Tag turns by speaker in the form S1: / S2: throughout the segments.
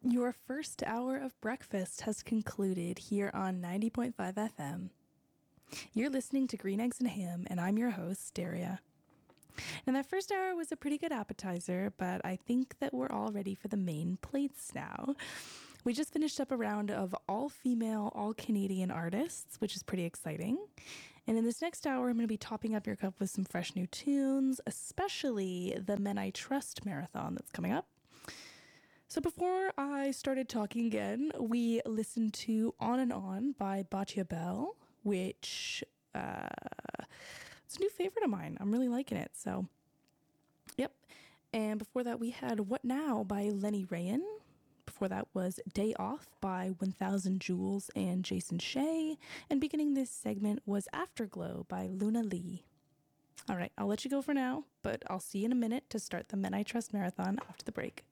S1: Your first hour of breakfast has concluded here on 90.5 FM. You're listening to Green Eggs and Ham, and I'm your host, Daria. And that first hour was a pretty good appetizer, but I think that we're all ready for the main plates now. We just finished up a round of all-female, all-Canadian artists, which is pretty exciting. And in this next hour, I'm going to be topping up your cup with some fresh new tunes, especially the Men I Trust marathon that's coming up. So before I started talking again, we listened to On and On by Boccia Bell, which it's a new favorite of mine. I'm really liking it. So, yep. And before that, we had What Now by Lenny Rayan. Before that was Day Off by 1000 Joules and Jason Shea. And beginning this segment was Afterglow by Luna Lee. All right, I'll let you go for now, but I'll see you in a minute to start the Men I Trust marathon after the break.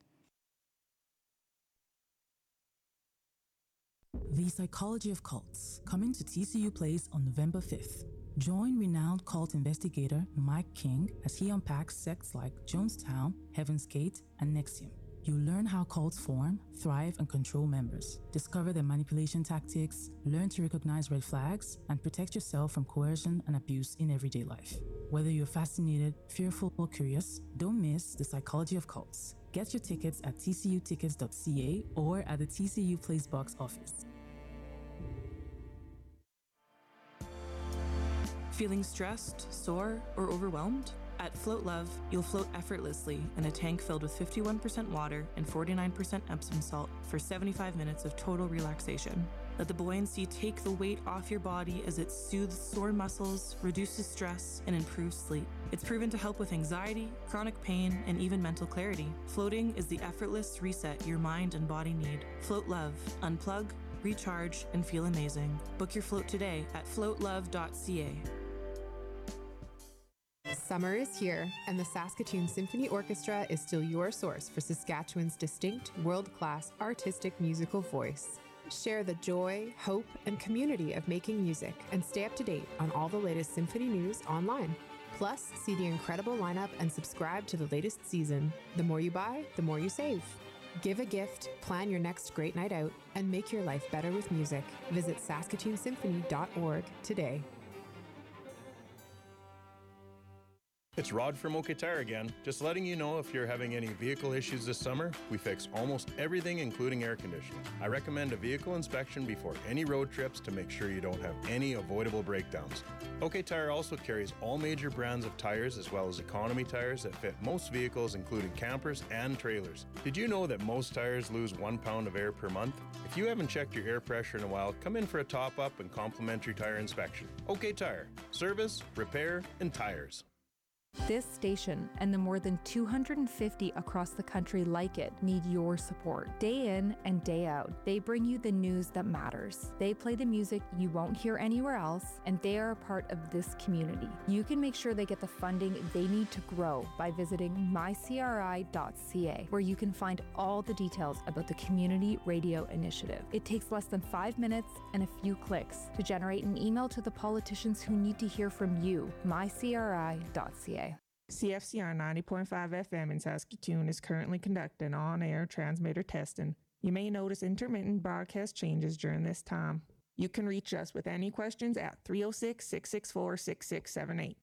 S2: The Psychology of Cults, coming to TCU Place on November 5th. Join renowned cult investigator Mike King as he unpacks sects like Jonestown, Heaven's Gate, and NXIVM. You'll learn how cults form, thrive, and control members. Discover their manipulation tactics, learn to recognize red flags, and protect yourself from coercion and abuse in everyday life. Whether you're fascinated, fearful, or curious, don't miss The Psychology of Cults. Get your tickets at tcutickets.ca or at the TCU Place box office.
S3: Feeling stressed, sore, or overwhelmed? At Float Love, you'll float effortlessly in a tank filled with 51% water and 49% Epsom salt for 75 minutes of total relaxation. Let the buoyancy take the weight off your body as it soothes sore muscles, reduces stress, and improves sleep. It's proven to help with anxiety, chronic pain, and even mental clarity. Floating is the effortless reset your mind and body need. Float Love. Unplug, recharge, and feel amazing. Book your float today at floatlove.ca.
S4: Summer is here, and the Saskatoon Symphony Orchestra is still your source for Saskatchewan's distinct, world-class artistic musical voice. Share the joy, hope, and community of making music and stay up to date on all the latest symphony news online. Plus, see the incredible lineup and subscribe to the latest season. The more you buy, the more you save. Give a gift, plan your next great night out, and make your life better with music. Visit saskatoonsymphony.org today.
S5: It's Rod from OK Tire again. Just letting you know if you're having any vehicle issues this summer, we fix almost everything including air conditioning. I recommend a vehicle inspection before any road trips to make sure you don't have any avoidable breakdowns. OK Tire also carries all major brands of tires as well as economy tires that fit most vehicles including campers and trailers. Did you know that most tires lose 1 pound of air per month? If you haven't checked your air pressure in a while, come in for a top-up and complimentary tire inspection. OK Tire. Service, repair, and tires.
S6: This station and the more than 250 across the country like it need your support. Day in and day out, they bring you the news that matters. They play the music you won't hear anywhere else, and they are a part of this community. You can make sure they get the funding they need to grow by visiting mycri.ca, where you can find all the details about the Community Radio Initiative. It takes less than 5 minutes and a few clicks to generate an email to the politicians who need to hear from you, mycri.ca.
S7: CFCR 90.5 FM in Saskatoon is currently conducting on-air transmitter testing. You may notice intermittent broadcast changes during this time. You can reach us with any questions at 306-664-6678.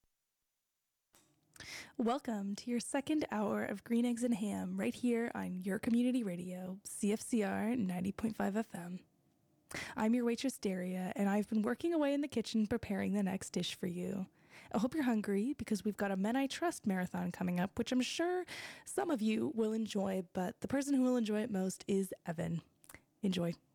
S1: Welcome to your second hour of Green Eggs and Ham right here on your community radio, CFCR 90.5 FM. I'm your waitress, Daria, and I've been working away in the kitchen preparing the next dish for you. I hope you're hungry because we've got a Men I Trust marathon coming up, which I'm sure some of you will enjoy, but the person who will enjoy it most is Evan. Enjoy.